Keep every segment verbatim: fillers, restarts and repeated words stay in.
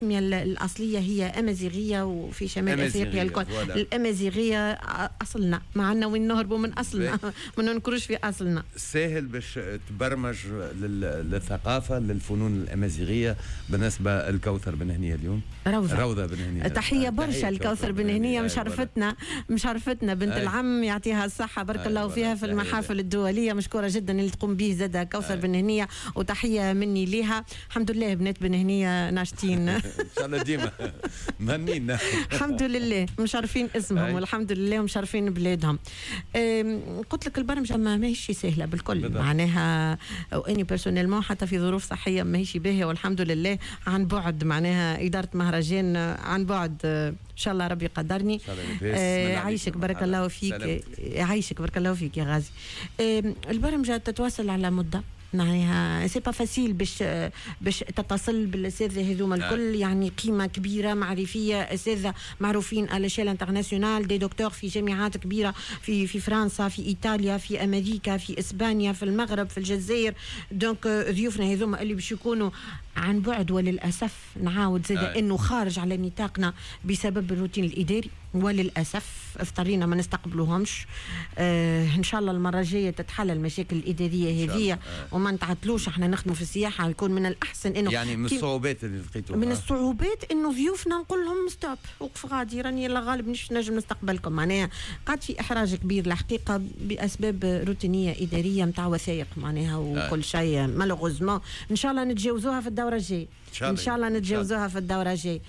الأصلية هي أمازيغية وفي شمال أفريقيا الكل. الأمازيغية أصلنا، معنا وين نهربوا من أصلنا ما ننكروش في أصلنا. سهل باش تبرمج للثقافة للفنون الأمازيغية بالنسبة الكوثر بن هنية اليوم. روضة, روضة بن هنية، تحية برشا الكوثر بن هنية، مشرفتنا مشرفتنا بنت أي. العم يعطيها الصحة بارك الله فيها في المحافل الدولية، مشكورة جدا اللي تقوم به زادة كوثر بن هنية، وتحية مني ليها. الحمد لله بنات بن هنية ناشطين ان شاء الله ديما مهنينا الحمد لله، مشرفين اسمهم والحمد لله ومشرفين بلادهم. قلت لك البرمجه ما ماهيش سهله بالكل بالضبط. معناها واني بيرسونيلمون حتى في ظروف صحيه ماهيش باهيه والحمد لله عن بعد، معناها اداره مهرجان عن بعد ان شاء الله ربي قدرني. آه عايشك بارك الله فيك، عايشك بارك الله فيك يا غازي. آه البرمجه تتواصل على مده، معناها سي با فاسيل باش باش تتصل بالاساتذه هذوما الكل، يعني قيمه كبيره معرفيه، اساتذه معروفين على شيل انترناسيونال، دي دكتور في جامعات كبيره في في فرنسا، في ايطاليا، في امريكا، في اسبانيا، في المغرب، في الجزائر. دونك ضيوفنا هذوما اللي باش يكونوا عن بعد، وللاسف نعاود زاد انه خارج على نطاقنا بسبب الروتين الاداري، وللاسف اضطرينا ما نستقبلوهمش. آه ان شاء الله المره الجايه تتحل المشاكل الاداريه هذه وما نتعطلوش. احنا نخدموا في السياحه، يكون من الاحسن انه يعني من الصعوبات اللي لقيتوها، من الصعوبات انه ضيوفنا نقول لهم ستوب، وقف غادي، راني لا غالب مش نجم نستقبلكم. معناها قعد في احراج كبير الحقيقه باسباب روتينيه اداريه نتاع وثائق معناها وكل شيء. مالوغوزمون ان شاء الله نتجاوزوها في الدوره الجايه، ان شاء الله نتجاوزوها في الدوره الجايه.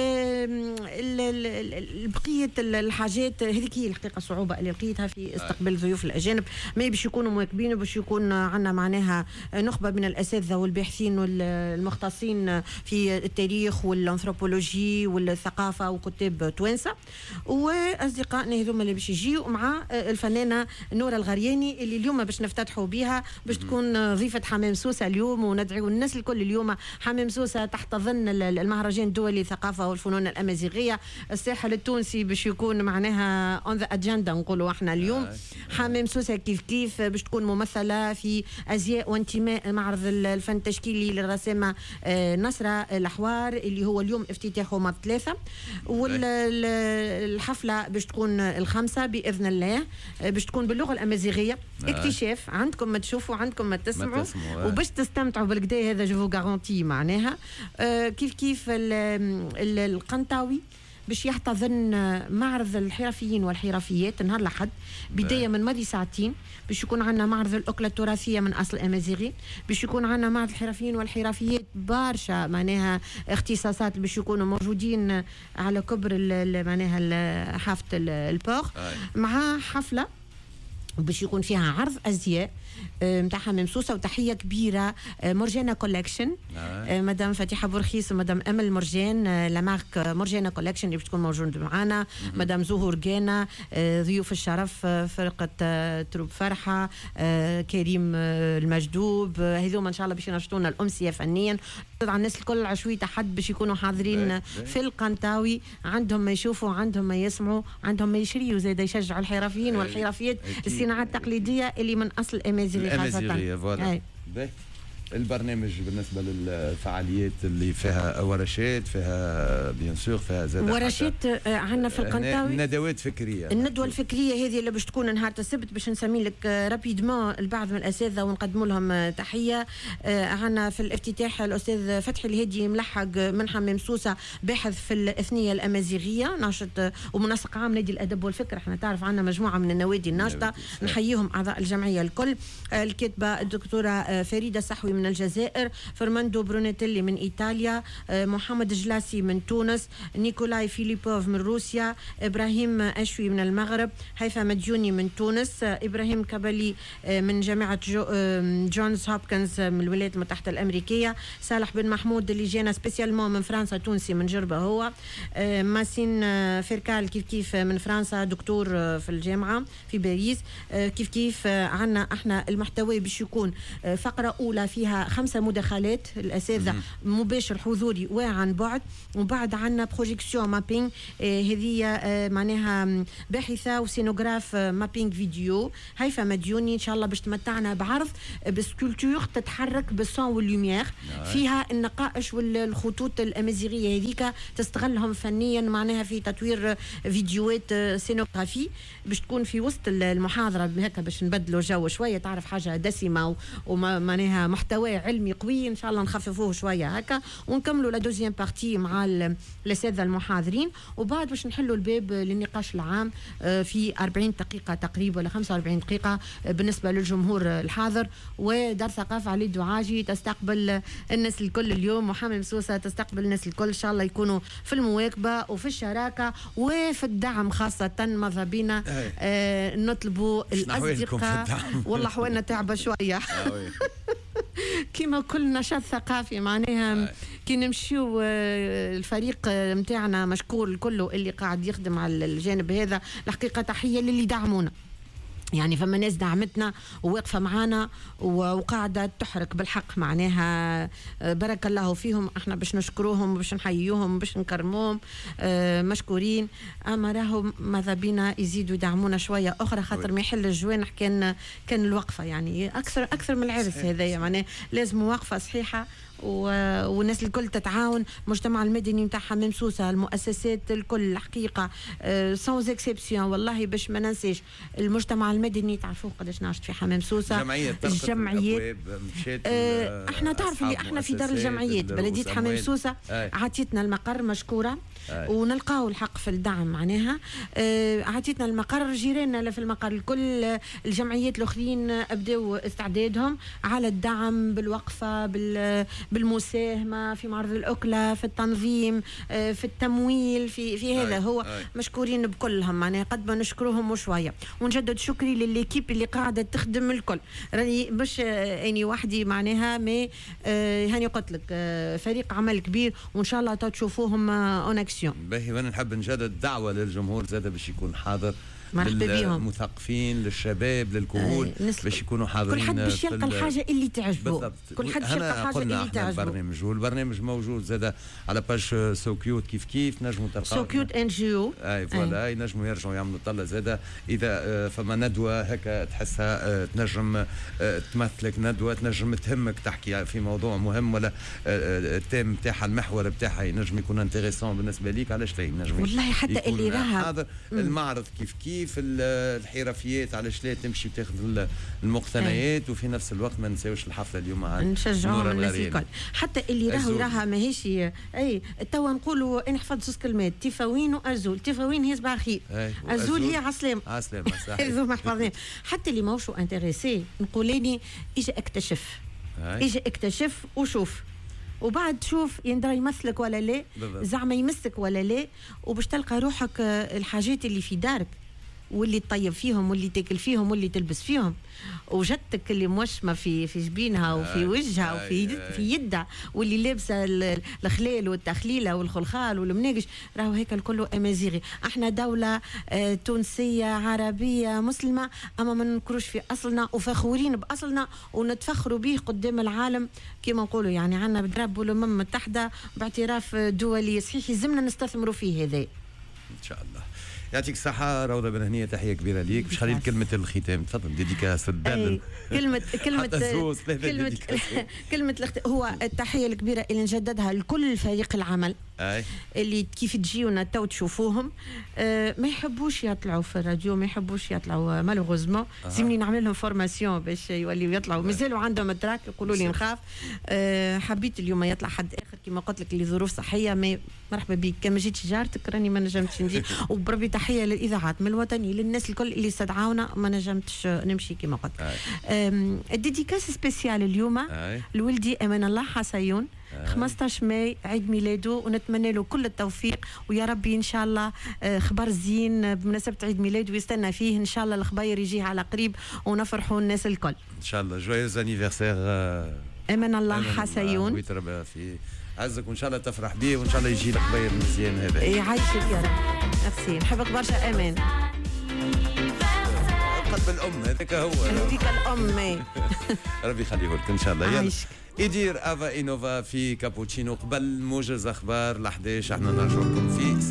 بقيه الحاجات هذيك هي الحقيقه الصعوبه اللي لقيتها في استقبال الضيوف الاجانب، ما باش يكونوا مواكبين، باش يكون عندنا معناها نخبه من الاساتذه والباحثين والمختصين في التاريخ والانثروبولوجي والثقافه وكتاب توانسه، واصدقائنا هذوما اللي باش يجيوا مع الفنانه نورة الغرياني اللي اليوم باش نفتتحوا بها، باش تكون ضيفه حمام سوسه اليوم، وندعو الناس الكل اليوم حمام سوسه تحت ظن المهرجان الدولي للثقافه والفنون الامازيغيه. الساحل التونسي باش يكون معناها اون ذا اجندا نقولوا احنا اليوم. حمام سوسه كيف كيف باش تكون ممثله في ازياء وانتماء معرض الفن التشكيلي للرسامه نصرة الحوار اللي هو اليوم افتتاحه مع ثلاثه، والحفله باش تكون الخمسه باذن الله، باش تكون باللغه الامازيغيه. اكتشاف عندكم ما تشوفوا، عندكم ما تسمعوا، وباش تستمتعوا بالكدا هذا جو غارونتي. معناها كيف كيف القنطاوي باش يحتضن معرض الحرفيين والحرفيات نهار الأحد بداية من ماضي ساعتين. باش يكون عندنا معرض الأكلة التراثية من أصل أمازيغي، باش يكون عندنا معرض الحرفيين والحرفيات برشا معناها اختصاصات باش يكونوا موجودين على كبر معناها حافة البور، مع حفلة باش يكون فيها عرض ازياء نتاع حمام سوسه. وتحيه كبيره مرجانه كولكشن، مدام فاتحه بورخيس ومدام امل مرجان، لا مارك مرجانه كولكشن اللي باش تكون موجوده معنا، مدام زهور جانا، ضيوف الشرف فرقه تروب فرحه، كريم المجدوب، هذوما ان شاء الله باش ينشطونا الامسيه فنيا. على الناس الكل عشوي تحد باش يكونوا حاضرين في القنطاوي، عندهم ما يشوفوا، عندهم ما يسمعوا، عندهم ما يشريوا، زاد يشجعوا الحرفيين والحرفيات الصناعات التقليديه اللي من اصل الامازيغي خاصه. البرنامج بالنسبه للفعاليات اللي فيها ورشات، فيها بيان سور فيها زاد ورشات عندنا في القنطاوي، ندوات فكريه. الندوه الفكريه هذه اللي باش تكون نهار السبت، باش نسمي لك رابيدمون البعض من الاساتذه ونقدموا لهم تحيه. عندنا في الافتتاح الاستاذ فتحي الهادي ملحق من حمام سوسه، باحث في الاثنيه الامازيغيه، ناشط ومنسق عام نادي الادب والفكر. احنا تعرف عندنا مجموعه من النوادي الناشطه، نحييهم اعضاء الجمعيه الكل. الكاتبه الدكتوره فريده السحوي من الجزائر، فرماندو برونيتيلي من إيطاليا، محمد جلاسي من تونس، نيكولاي فيليبوف من روسيا، إبراهيم أشوي من المغرب، هيفا مديوني من تونس، إبراهيم كابالي من جامعة جو جونز هوبكنز من الولايات المتحدة الأمريكية، صالح بن محمود اللي جانا سبيسيالمون من فرنسا، تونسي من جربة هو، ماسين فيركال كيف كيف من فرنسا، دكتور في الجامعة في باريس. كيف كيف عنا احنا المحتوى باش يكون فقرة أولى فيها فيها خمسة مداخلات الأساتذة مباشر حضوري وعن بعد. وبعد عندنا بروجيكسيون مابينغ هذه معناها باحثة وسينوغراف مابينغ فيديو هيفا مديوني إن شاء الله باش تمتعنا بعرض بسكولتور تتحرك بالصون واللوميير فيها النقائش والخطوط الأمازيغية هذيك تستغلهم فنيا معناها في تطوير فيديوهات سينوغرافي باش تكون في وسط المحاضرة هكا باش نبدلوا جو شوية تعرف حاجة دسمة ومعناها محتوى علمي قوي إن شاء الله نخففوه شوية هكا ونكملوا لا دوزيام بارتي مع الأساتذة المحاضرين وبعد باش نحلوا الباب للنقاش العام في أربعين دقيقة تقريبا ولا خمسة وأربعين دقيقة بالنسبة للجمهور الحاضر. ودار ثقافة علي الدعاجي تستقبل الناس الكل اليوم وحامل مسوسة تستقبل الناس الكل إن شاء الله يكونوا في المواكبة وفي الشراكة وفي الدعم خاصة ماذا بينا آه نطلبوا الأصدقاء والله حوالنا تعبة شوية كما كل نشاط ثقافي معناها كي نمشيو الفريق متاعنا مشكور الكل اللي قاعد يخدم على الجانب هذا الحقيقة تحية للي دعمونا يعني فما ناس دعمتنا وواقفه معانا وقاعده تحرك بالحق معناها بارك الله فيهم احنا باش نشكروهم باش نحييوهم باش نكرموهم مشكورين. اما راهم ماذا بينا يزيدوا يدعمونا شويه اخرى خاطر ما يحل الجوانح كان كان الوقفه يعني اكثر اكثر من العرس هذايا معناها لازم وقفه صحيحه والناس الكل تتعاون. المجتمع المدني نتاع حمام سوسة المؤسسات الكل الحقيقه سانز اكسبسيون والله باش ما ننساش المجتمع المدني تعرفوا قداش ناشط في حمام سوسة الجمعيات اه احنا تعرف اللي احنا في دار الجمعيات بلديه حمام سوسة عطيتنا المقر مشكوره ونلقاو الحق في الدعم معناها اه عطيتنا المقر جيراننا في المقر الكل الجمعيات الاخرين ابداو استعدادهم على الدعم بالوقفه بال بالمساهمه في معرض الاكله في التنظيم في التمويل في في هذا آي هو آي. مشكورين بكلهم معناها قد ما نشكروهم وشويه ونجدد شكري لليكيب اللي قاعده تخدم الكل راني مش اني وحدي معناها ما هاني قلت لك فريق عمل كبير وان شاء الله تشوفوهم اون اكسيون. باهي وانا نحب نجدد دعوه للجمهور زاد باش يكون حاضر للمثقفين للشباب للكهول باش يكونوا حاضرين كل حد باش يلقى الحاجه اللي تعجبه كل حد يلقى حاجه اللي تعجبه. البرنامج والبرنامج موجود زاد على باج سو كيوت كيف كيف نجموا تلقاو سو كيوت ان جي او اي فوالا ينجموا يرجعوا يعملوا طله زاد اذا فما ندوه هكا تحسها تنجم تمثلك ندوه تنجم تهمك تحكي في موضوع مهم ولا التيم نتاعها المحور نتاعها ينجم يكون انتريسون بالنسبه ليك علاش لا ينجم والله حتى اللي راها المعرض كيف كيف في الحرفيات علاش لا تمشي تاخذ المقتنيات وفي نفس الوقت ما نساوش الحفله اليوم نشجعوا الناس الكل حتى اللي راهو راها ماهيش اي توا نقولوا انا حفظت زوز كلمات تيفاوين وازول تيفاوين هي صباح خير ازول هي عسلام عسلام صحيح هذو ما حفظناهم حتى اللي ماهوش انتريسي نقوليني اجي اكتشف اجي اكتشف وشوف وبعد شوف يندرى يمثلك ولا لا زعما يمسك ولا لا وباش تلقى روحك الحاجات اللي في دارك واللي تطيب فيهم واللي تاكل فيهم واللي تلبس فيهم وجدتك اللي موشمه في في جبينها وفي وجهها وفي في يدها واللي لابسه الخلال والتخليله والخلخال والمناقش راهو هيك الكل امازيغي. احنا دوله اه تونسيه عربيه مسلمه اما ما ننكروش في اصلنا وفخورين باصلنا ونتفخروا به قدام العالم كما نقولوا يعني عندنا بدرب والامم المتحده باعتراف دولي صحيح يلزمنا نستثمروا فيه هذا ان شاء الله. يعطيك الصحة روضة بن هنية تحية كبيرة ليك باش خليل كلمة الختام تفضل ديديكاس الدال كلمة كلمة كلمة كلمة الخت... هو التحية الكبيرة اللي نجددها لكل فريق العمل أي. اللي كيف تجيونا تو تشوفوهم آه ما يحبوش يطلعوا في الراديو ما يحبوش يطلعوا مالوغوزمون زمني نعمل لهم فورماسيون باش يوليوا يطلعوا مازالوا عندهم التراك يقولوا لي نخاف آه حبيت اليوم يطلع حد اخر كما قلت لك لظروف صحيه ما مرحبا بك كما جيت جارتك راني ما نجمتش نجي وبربي تحيه للاذاعات من الوطني للناس الكل اللي استدعاونا ما نجمتش نمشي كما قلت. الديديكاس سبيسيال اليوم لولدي امان الله حسيون خمسطاش ماي عيد ميلاده ونتمنى له كل التوفيق ويا ربي ان شاء الله خبر زين بمناسبه عيد ميلاده ويستنى فيه ان شاء الله الخباير يجيه على قريب ونفرحوا الناس الكل ان شاء الله. جويوز انيفرسير امان الله حسيون ويتربى في عزك وان شاء الله تفرح بيه وان شاء الله يجي الخباير مزيان هذا يعيشك يا رب. ميرسي نحبك برشا امان قلب الام هذاك هو هذيك الام ربي يخليه لك ان شاء الله. يعيشك. يدير افا انوفا في كابوتشينو قبل موجز اخبار ل احد عشر. احنا نرجع لكم في